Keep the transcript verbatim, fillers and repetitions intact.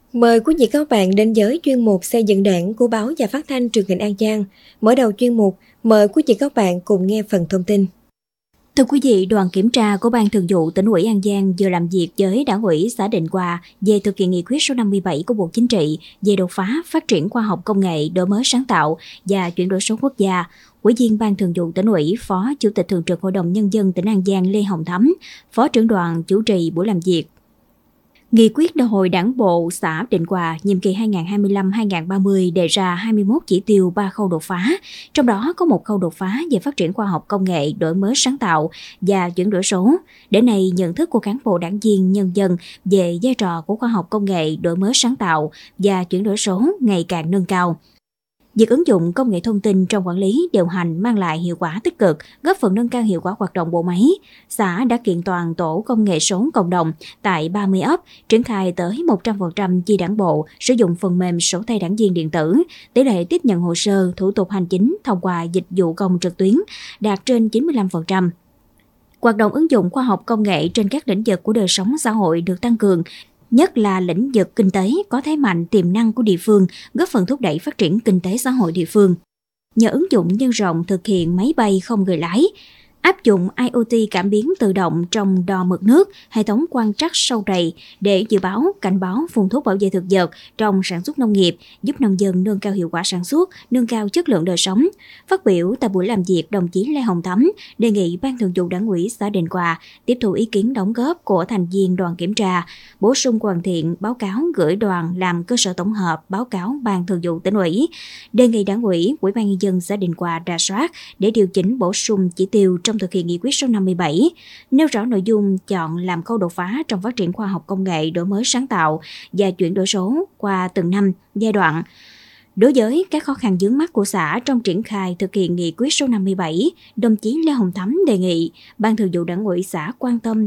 Mời quý vị và các bạn đến với chuyên mục xây dựng đảng của báo và phát thanh truyền hình An Giang. Mở đầu chuyên mục, mời quý vị và các bạn cùng nghe phần thông tin. Thưa quý vị, đoàn kiểm tra của Ban Thường vụ Tỉnh ủy An Giang vừa làm việc với Đảng ủy xã Định Hòa về thực hiện nghị quyết số năm mươi bảy của Bộ Chính trị về đột phá phát triển khoa học công nghệ, đổi mới sáng tạo và chuyển đổi số quốc gia. Ủy viên Ban Thường vụ Tỉnh ủy, Phó Chủ tịch Thường trực Hội đồng Nhân dân tỉnh An Giang Lê Hồng Thắm, Phó trưởng đoàn chủ trì buổi làm việc. Nghị quyết Đại hội Đảng bộ xã Định Hòa nhiệm kỳ hai nghìn không trăm hai mươi lăm đến hai nghìn không trăm ba mươi đề ra hai mươi mốt chỉ tiêu, ba khâu đột phá, trong đó có một khâu đột phá về phát triển khoa học công nghệ, đổi mới sáng tạo và chuyển đổi số. Đến nay, nhận thức của cán bộ đảng viên, nhân dân về vai trò của khoa học công nghệ, đổi mới sáng tạo và chuyển đổi số ngày càng nâng cao. Việc ứng dụng công nghệ thông tin trong quản lý, điều hành mang lại hiệu quả tích cực, góp phần nâng cao hiệu quả hoạt động bộ máy. Xã đã kiện toàn tổ công nghệ số cộng đồng tại ba mươi ấp, triển khai tới một trăm phần trăm chi đảng bộ sử dụng phần mềm sổ tay đảng viên điện tử. Tỷ lệ tiếp nhận hồ sơ, thủ tục hành chính thông qua dịch vụ công trực tuyến đạt trên chín mươi lăm phần trăm. Hoạt động ứng dụng khoa học công nghệ trên các lĩnh vực của đời sống xã hội được tăng cường, nhất là lĩnh vực kinh tế có thế mạnh tiềm năng của địa phương, góp phần thúc đẩy phát triển kinh tế xã hội địa phương. Nhờ ứng dụng nhân rộng thực hiện máy bay không người lái, áp dụng I O T cảm biến tự động trong đo mực nước, hệ thống quan trắc sâu rầy để dự báo, cảnh báo phun thuốc bảo vệ thực vật trong sản xuất nông nghiệp, giúp nông dân nâng cao hiệu quả sản xuất, nâng cao chất lượng đời sống. Phát biểu tại buổi làm việc, đồng chí Lê Hồng Thắm đề nghị Ban Thường vụ Đảng ủy xã Định Hòa tiếp thu ý kiến đóng góp của thành viên đoàn kiểm tra, bổ sung hoàn thiện báo cáo gửi đoàn làm cơ sở tổng hợp báo cáo Ban Thường vụ Tỉnh ủy. Đề nghị Đảng ủy, Ủy ban nhân dân xã Định Hòa rà soát để điều chỉnh bổ sung chỉ tiêu trong thực hiện nghị quyết số năm mươi bảy, nêu rõ nội dung chọn làm khâu đột phá trong phát triển khoa học công nghệ, đổi mới sáng tạo và chuyển đổi số qua từng năm, giai đoạn. Đối với các khó khăn vướng mắc của xã trong triển khai thực hiện nghị quyết số năm mươi bảy, đồng chí Lê Hồng Thắm đề nghị Ban Thường vụ Đảng ủy xã quan tâm